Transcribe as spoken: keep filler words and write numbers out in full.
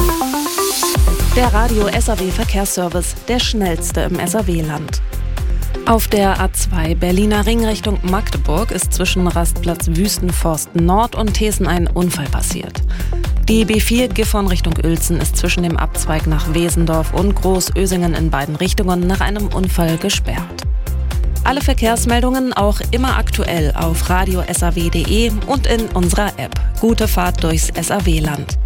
Der Radio S A W Verkehrsservice, der schnellste im S A W-Land. Auf der A zwei Berliner Ring Richtung Magdeburg ist zwischen Rastplatz Wüstenforst Nord und Thesen ein Unfall passiert. Die B vier Gifhorn Richtung Uelzen ist zwischen dem Abzweig nach Wesendorf und Großösingen in beiden Richtungen nach einem Unfall gesperrt. Alle Verkehrsmeldungen auch immer aktuell auf radio s a w punkt d e und in unserer App. Gute Fahrt durchs S A W-Land.